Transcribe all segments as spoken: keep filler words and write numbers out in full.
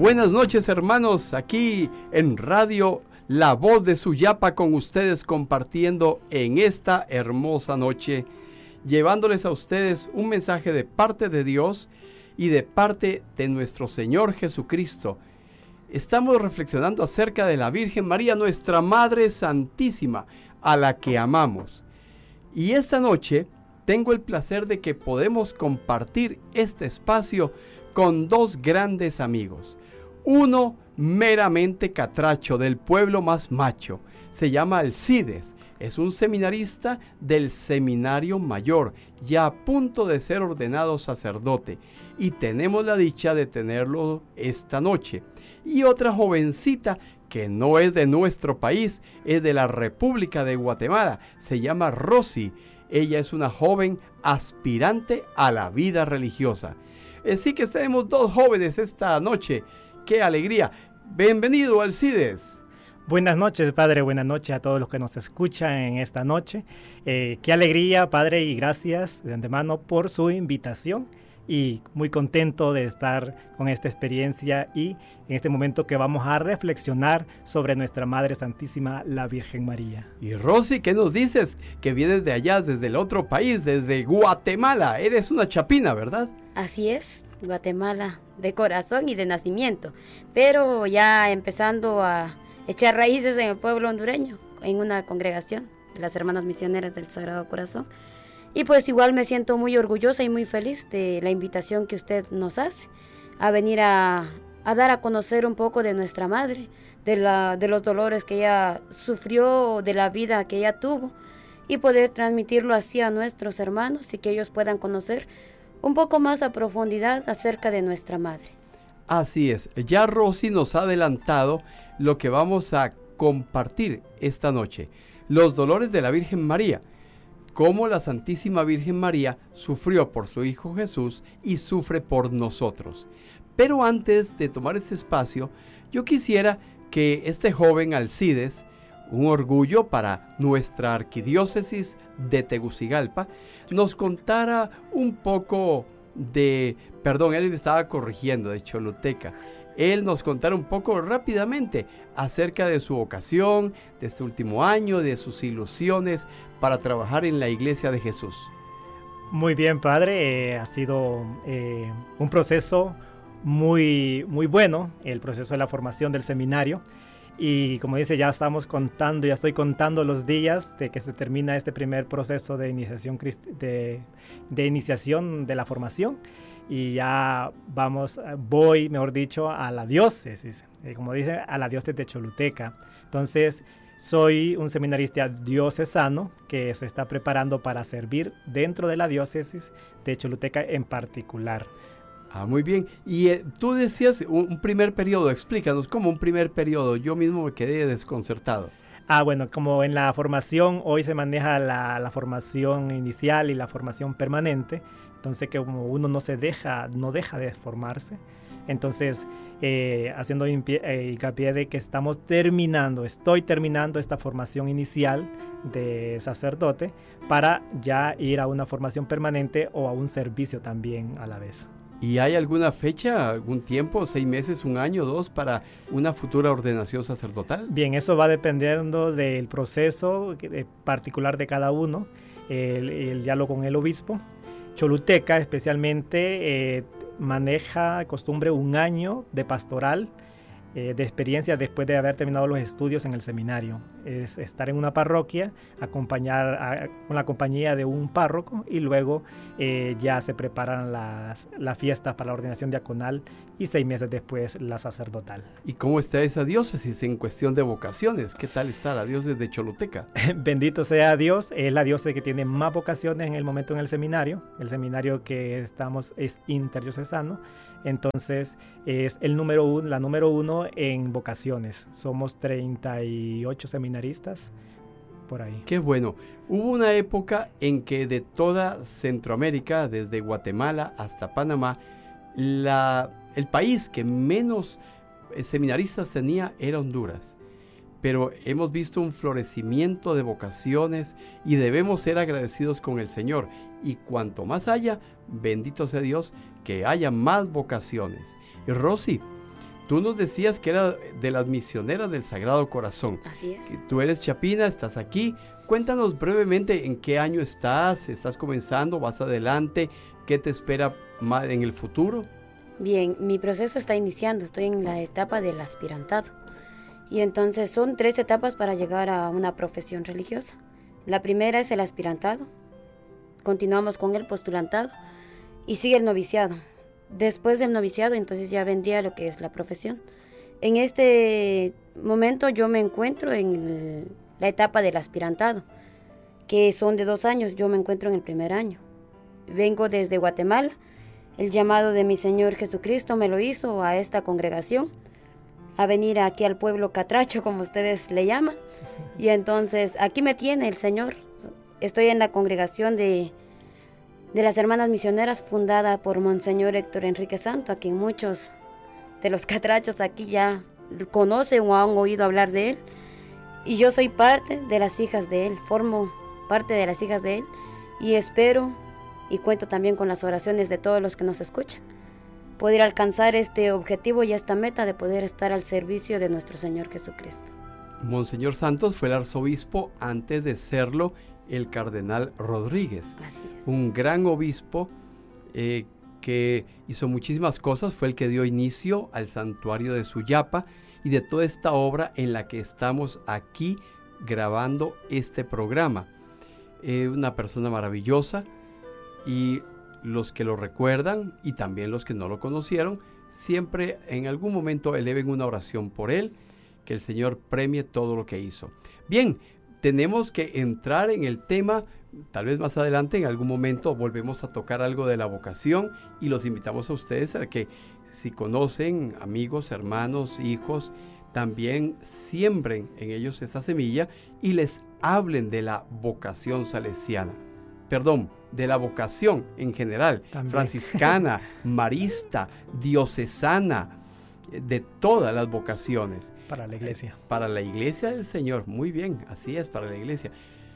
Buenas noches, hermanos, aquí en Radio La Voz de Suyapa con ustedes, compartiendo en esta hermosa noche, llevándoles a ustedes un mensaje de parte de Dios y de parte de nuestro Señor Jesucristo. Estamos reflexionando acerca de la Virgen María, nuestra Madre Santísima, a la que amamos. Y esta noche tengo el placer de que podemos compartir este espacio con dos grandes amigos. Uno meramente catracho, del pueblo más macho, se llama Alcides. Es un seminarista del Seminario Mayor, ya a punto de ser ordenado sacerdote, y tenemos la dicha de tenerlo esta noche. Y otra jovencita que no es de nuestro país, es de la República de Guatemala, se llama Rosy. Ella es una joven aspirante a la vida religiosa. Así que tenemos dos jóvenes esta noche. ¡Qué alegría! Bienvenido, Alcides. Buenas noches, Padre. Buenas noches a todos los que nos escuchan en esta noche. Eh, qué alegría, Padre, y gracias de antemano por su invitación. Y muy contento de estar con esta experiencia y en este momento que vamos a reflexionar sobre nuestra Madre Santísima, la Virgen María. Y Rosy, ¿qué nos dices? Que vienes de allá, desde el otro país, desde Guatemala. Eres una chapina, ¿verdad? Así es, Guatemala, de corazón y de nacimiento, pero ya empezando a echar raíces en el pueblo hondureño, en una congregación de las Hermanas Misioneras del Sagrado Corazón. Y pues igual me siento muy orgullosa y muy feliz de la invitación que usted nos hace a venir a, a dar a conocer un poco de nuestra madre, de, la, de los dolores que ella sufrió, de la vida que ella tuvo, y poder transmitirlo así a nuestros hermanos y que ellos puedan conocer un poco más a profundidad acerca de nuestra madre. Así es, ya Rosy nos ha adelantado lo que vamos a compartir esta noche, los dolores de la Virgen María. Cómo la Santísima Virgen María sufrió por su Hijo Jesús y sufre por nosotros. Pero antes de tomar este espacio, yo quisiera que este joven Alcides, un orgullo para nuestra arquidiócesis de Tegucigalpa, nos contara un poco de, perdón, él me estaba corrigiendo, de Choluteca. Él nos contara un poco rápidamente acerca de su vocación, de este último año, de sus ilusiones para trabajar en la Iglesia de Jesús. Muy bien, Padre. Eh, ha sido eh, un proceso muy, muy bueno, el proceso de la formación del seminario. Y como dice, ya estamos contando, ya estoy contando los días de que se termina este primer proceso de iniciación, de, de iniciación de la formación. Y ya vamos, voy, mejor dicho, a la diócesis, eh, como dice, a la diócesis de Choluteca. Entonces, soy un seminarista diocesano que se está preparando para servir dentro de la diócesis de Choluteca en particular. Ah, muy bien. Y eh, tú decías un, un primer periodo, explícanos, ¿cómo un primer periodo? Yo mismo me quedé desconcertado. Ah, bueno, como en la formación, hoy se maneja la, la formación inicial y la formación permanente. Entonces, que como uno no se deja, no deja de formarse. Entonces, eh, haciendo hincapié eh, de que estamos terminando, estoy terminando esta formación inicial de sacerdote para ya ir a una formación permanente o a un servicio también a la vez. ¿Y hay alguna fecha, algún tiempo, seis meses, un año, dos, para una futura ordenación sacerdotal? Bien, eso va dependiendo del proceso particular de cada uno, el, el diálogo con el obispo. Choluteca especialmente eh, maneja costumbre un año de pastoral, eh, de experiencia después de haber terminado los estudios en el seminario. Es estar en una parroquia, acompañar a, con la compañía de un párroco y luego eh, ya se preparan las, las fiestas para la ordenación diaconal y seis meses después la sacerdotal. ¿Y cómo está esa diócesis en cuestión de vocaciones? ¿Qué tal está la diócesis de Choluteca? Bendito sea Dios, es la diócesis que tiene más vocaciones en el momento en el seminario. El seminario que estamos es interdiocesano, entonces es el número uno, la número uno en vocaciones. Somos treinta y ocho seminaristas por ahí. Qué bueno. Hubo una época en que de toda Centroamérica, desde Guatemala hasta Panamá, la, el país que menos seminaristas tenía era Honduras. Pero hemos visto un florecimiento de vocaciones y debemos ser agradecidos con el Señor. Y cuanto más haya, bendito sea Dios, que haya más vocaciones. Y Rosy, tú nos decías que era de las misioneras del Sagrado Corazón. Así es. Tú eres chapina, estás aquí. Cuéntanos brevemente en qué año estás, estás comenzando, vas adelante, qué te espera en el futuro. Bien, mi proceso está iniciando, estoy en la etapa del aspirantado. Y entonces son tres etapas para llegar a una profesión religiosa. La primera es el aspirantado, continuamos con el postulantado y sigue el noviciado. Después del noviciado, entonces ya vendría lo que es la profesión. En este momento yo me encuentro en el, la etapa del aspirantado, que son de dos años, yo me encuentro en el primer año. Vengo desde Guatemala, el llamado de mi Señor Jesucristo me lo hizo a esta congregación, a venir aquí al pueblo catracho, como ustedes le llaman, y entonces aquí me tiene el Señor. Estoy en la congregación de... de las Hermanas Misioneras, fundada por Monseñor Héctor Enrique Santo, a quien muchos de los catrachos aquí ya conocen o han oído hablar de él. Y yo soy parte de las hijas de él, formo parte de las hijas de él, y espero, y cuento también con las oraciones de todos los que nos escuchan, poder alcanzar este objetivo y esta meta de poder estar al servicio de nuestro Señor Jesucristo. Monseñor Santos fue el arzobispo antes de serlo el cardenal Rodríguez. Así es. Un gran obispo eh, que hizo muchísimas cosas, fue el que dio inicio al santuario de Suyapa y de toda esta obra en la que estamos aquí grabando este programa. Eh, una persona maravillosa, y los que lo recuerdan y también los que no lo conocieron, siempre en algún momento eleven una oración por él, que el Señor premie todo lo que hizo. Bien, tenemos que entrar en el tema, tal vez más adelante en algún momento volvemos a tocar algo de la vocación y los invitamos a ustedes a que si conocen amigos, hermanos, hijos, también siembren en ellos esta semilla y les hablen de la vocación salesiana. Perdón, de la vocación en general, también. Franciscana, marista, diocesana, de todas las vocaciones. Para la iglesia. Para la iglesia del Señor, muy bien, así es, para la iglesia.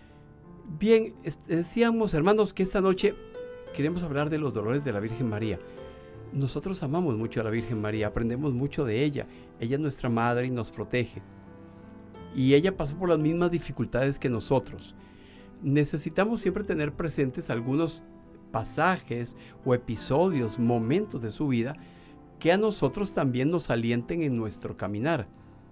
Bien, decíamos, hermanos, que esta noche queremos hablar de los dolores de la Virgen María. Nosotros amamos mucho a la Virgen María, aprendemos mucho de ella. Ella es nuestra madre y nos protege. Y ella pasó por las mismas dificultades que nosotros. Necesitamos siempre tener presentes algunos pasajes o episodios, momentos de su vida que a nosotros también nos alienten en nuestro caminar.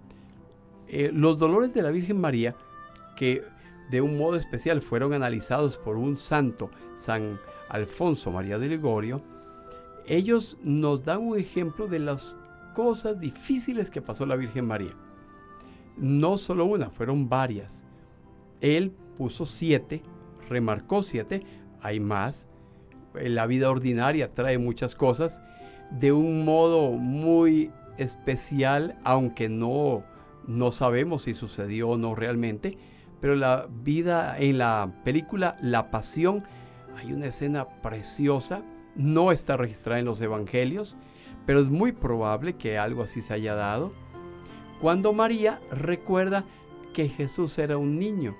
Eh, los dolores de la Virgen María, que de un modo especial fueron analizados por un santo, San Alfonso María de Ligorio, ellos nos dan un ejemplo de las cosas difíciles que pasó la Virgen María. No solo una, fueron varias. Él puso siete, remarcó siete, hay más. La vida ordinaria trae muchas cosas de un modo muy especial, aunque no, no sabemos si sucedió o no realmente, pero la vida en la película La Pasión hay una escena preciosa, no está registrada en los evangelios, pero es muy probable que algo así se haya dado, cuando María recuerda que Jesús era un niño.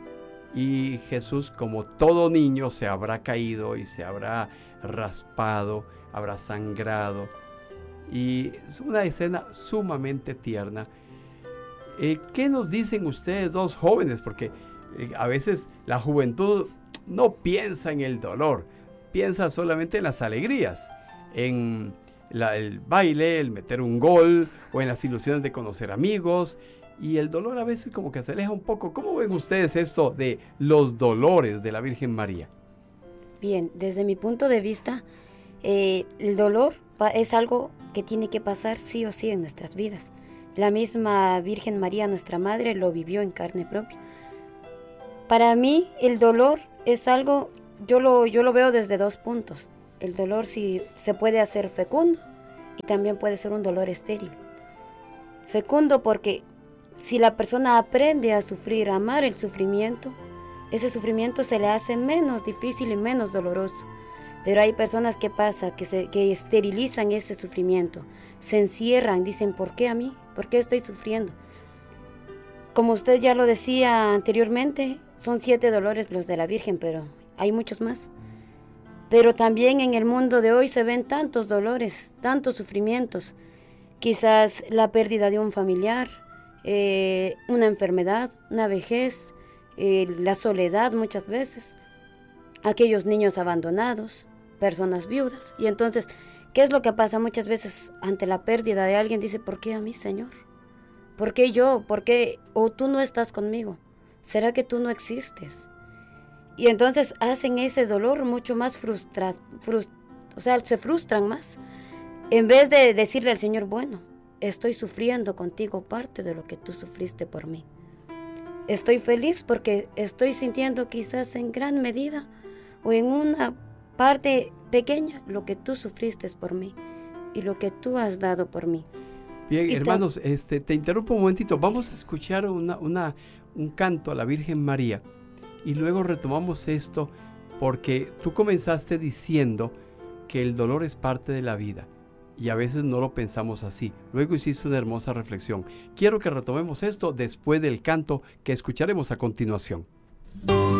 Y Jesús, como todo niño, se habrá caído y se habrá raspado, habrá sangrado. Y es una escena sumamente tierna. Eh, ¿Qué nos dicen ustedes dos jóvenes? Porque eh, a veces la juventud no piensa en el dolor, piensa solamente en las alegrías, en la, el baile, el meter un gol o en las ilusiones de conocer amigos. Y el dolor a veces como que se aleja un poco. ¿Cómo ven ustedes esto de los dolores de la Virgen María? Bien, desde mi punto de vista, eh, el dolor es algo que tiene que pasar sí o sí en nuestras vidas. La misma Virgen María, nuestra Madre, lo vivió en carne propia. Para mí, el dolor es algo, yo lo, yo lo veo desde dos puntos. El dolor sí se puede hacer fecundo y también puede ser un dolor estéril. Fecundo porque si la persona aprende a sufrir, a amar el sufrimiento, ese sufrimiento se le hace menos difícil y menos doloroso. Pero hay personas que pasa, que, se, que esterilizan ese sufrimiento, se encierran, dicen, ¿por qué a mí? ¿Por qué estoy sufriendo? Como usted ya lo decía anteriormente, son siete dolores los de la Virgen, pero hay muchos más. Pero también en el mundo de hoy se ven tantos dolores, tantos sufrimientos, quizás la pérdida de un familiar, eh, una enfermedad, una vejez, eh, la soledad muchas veces, aquellos niños abandonados, personas viudas. Y entonces, ¿qué es lo que pasa muchas veces ante la pérdida de alguien? Dice, ¿por qué a mí, Señor? ¿Por qué yo? ¿Por qué? ¿O tú no estás conmigo? ¿Será que tú no existes? Y entonces hacen ese dolor mucho más frustrado, frust o sea, se frustran más. En vez de decirle al Señor, bueno, estoy sufriendo contigo parte de lo que tú sufriste por mí. Estoy feliz porque estoy sintiendo quizás en gran medida o en una parte pequeña lo que tú sufriste por mí y lo que tú has dado por mí. Bien, y hermanos, este, te interrumpo un momentito. Vamos a escuchar una, una, un canto a la Virgen María y luego retomamos esto porque tú comenzaste diciendo que el dolor es parte de la vida y a veces no lo pensamos así. Luego hiciste una hermosa reflexión. Quiero que retomemos esto después del canto que escucharemos a continuación.